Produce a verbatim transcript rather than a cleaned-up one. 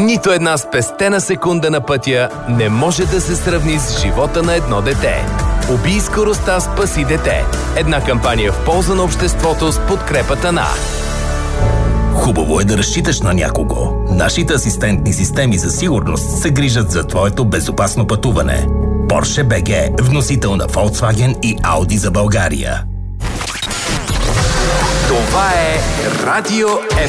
Нито една спестена секунда на пътя не може да се сравни с живота на едно дете. Убий скоростта, спаси дете. Една кампания в полза на обществото с подкрепата на... Хубаво е да разчиташ на някого. Нашите асистентни системи за сигурност се грижат за твоето безопасно пътуване. Porsche би джи, вносител на Volkswagen и Audi за България. Това е Радио